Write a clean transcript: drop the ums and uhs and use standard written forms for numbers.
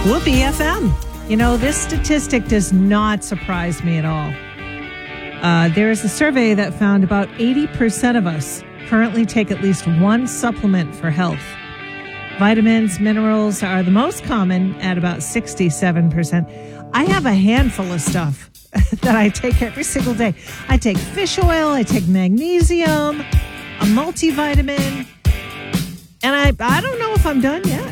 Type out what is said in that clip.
Whoopee FM. You know, this statistic does not surprise me at all. There is a survey that found about 80% of us currently take at least one supplement for health. Vitamins, minerals are the most common at about 67%. I have a handful of stuff that I take every single day. I take fish oil, I take magnesium, a multivitamin, and I don't know if I'm done yet.